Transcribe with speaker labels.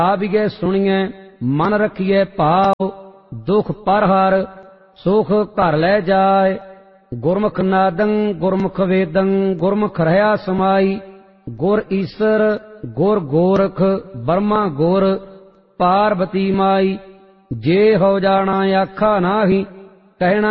Speaker 1: ਆਵੀਐ ਸੁਣੀਐ ਮਨ ਰਖੀਐ ਭਾਵ। ਦੁਖ ਪਰ ਹਰ ਸੁਖ ਘਰ ਲੈ ਜਾਏ। ਗੁਰਮੁਖ ਨਾਦੰ ਗੁਰਮੁਖ ਵੇਦੰ ਗੁਰਮੁਖ ਰਹਾ ਸਮਾਈ। ਗੁਰ ਈਸਰ ਗੁਰ ਗੋਰਖ ਬਰਮਾ ਗੁਰ ਪਾਰਬਤੀ ਮਾਈ। ਜੇ ਹੋ ਜਾਣਾ ਆਖਾ ਨਾਹੀ ਕਹਿਣਾ